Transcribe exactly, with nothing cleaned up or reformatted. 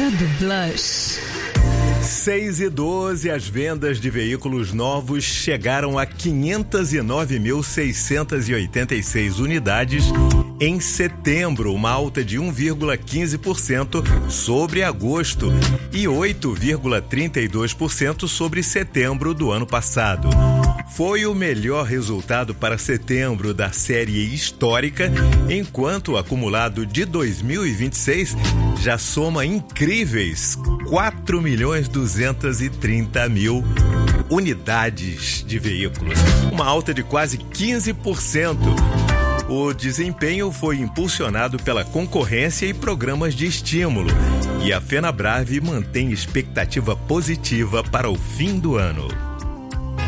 Hora do Blush. seis e doze, as vendas de veículos novos chegaram a quinhentas e nove mil, seiscentas e oitenta e seis unidades em setembro, uma alta de um vírgula quinze por cento sobre agosto e oito vírgula trinta e dois por cento sobre setembro do ano passado. Foi o melhor resultado para setembro da série histórica, enquanto o acumulado de dois mil e vinte e seis já soma incríveis quatro milhões duzentos e trinta mil unidades de veículos, uma alta de quase quinze por cento. O desempenho foi impulsionado pela concorrência e programas de estímulo, e a Fenabrave mantém expectativa positiva para o fim do ano.